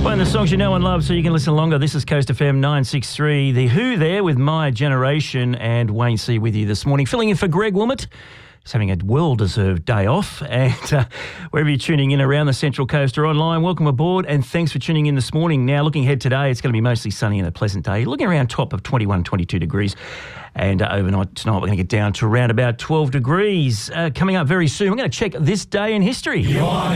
Playing the songs you know and love so you can listen longer. This is Coast FM 963. The Who there with My Generation, and Wayne C with you this morning. Filling in for Greg Wilmot. He's having a well-deserved day off. And wherever you're tuning in around the Central Coast or online, welcome aboard and thanks for tuning in this morning. Now, looking ahead today, it's going to be mostly sunny and a pleasant day. Looking around top of 21, 22 degrees. And overnight tonight, we're going to get down to around about 12 degrees. Coming up very soon, we're going to check this day in history.